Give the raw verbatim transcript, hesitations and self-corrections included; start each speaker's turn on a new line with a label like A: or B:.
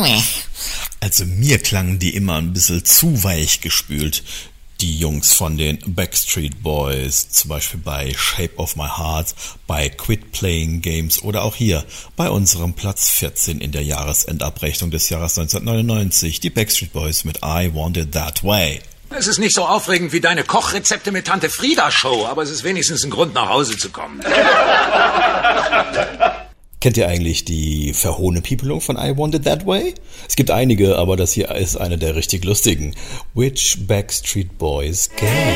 A: Also mir klangen die immer ein bisschen zu weich gespült. Die Jungs von den Backstreet Boys, zum Beispiel bei Shape of My Heart, bei Quit Playing Games oder auch hier bei unserem Platz vierzehn in der Jahresendabrechnung des Jahres neunzehnhundertneunundneunzig, die Backstreet Boys mit I Want It That Way.
B: Es ist nicht so aufregend wie deine Kochrezepte mit Tante Frieda Show, aber es ist wenigstens ein Grund, nach Hause zu kommen.
A: Kennt ihr eigentlich die Verhohne-Piepelung von I Want It That Way? Es gibt einige, aber das hier ist eine der richtig lustigen. Which Backstreet Boys can